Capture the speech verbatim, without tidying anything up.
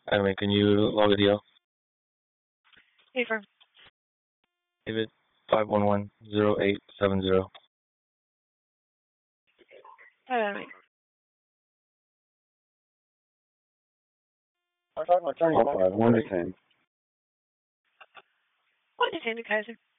I mean, can you log a deal? Hey, firm. David, five one one zero eight seven zero. Hi, Emily. I'm talking to attorney. Five one to ten. What is Andy Kaiser?